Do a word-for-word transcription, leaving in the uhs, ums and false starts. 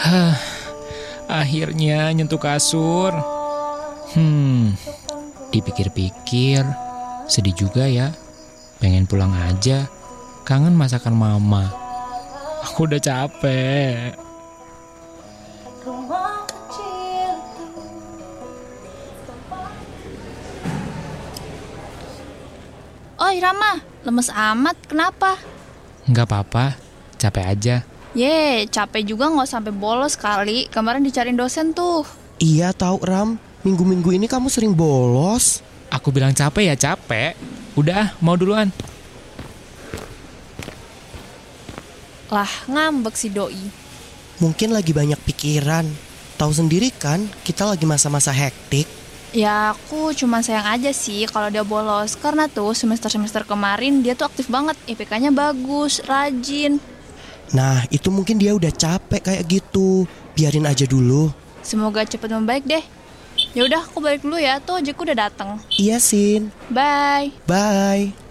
Hah, akhirnya nyentuh kasur. Hmm, dipikir-pikir, sedih juga ya. Pengen pulang aja, kangen masakan mama. Aku udah capek. Oi Rama, lemes amat, kenapa? Nggak apa-apa, capek aja. Ye, capek juga nggak sampai bolos kali. Kemarin dicariin dosen tuh. Iya tahu Ram, minggu-minggu ini kamu sering bolos. Aku bilang capek ya capek. Udah, mau duluan. Lah, ngambek si doi. Mungkin lagi banyak pikiran. Tahu sendiri kan, kita lagi masa-masa hektik. Ya aku cuma sayang aja sih kalau dia bolos. Karena tuh semester-semester kemarin dia tuh aktif banget. I P K-nya bagus, rajin. Nah, itu mungkin dia udah capek kayak gitu. Biarin aja dulu. Semoga cepet membaik deh. Ya udah, aku balik dulu ya. Tuh ojekku udah datang. Iya, Sin. Bye. Bye.